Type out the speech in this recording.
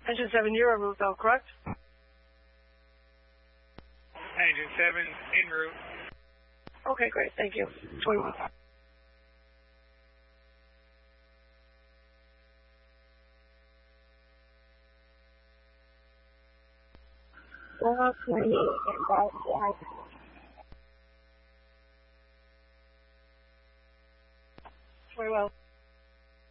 Engine 7, you're en route though, correct? Engine 7, en route. Okay, great. Thank you. 21. Very well.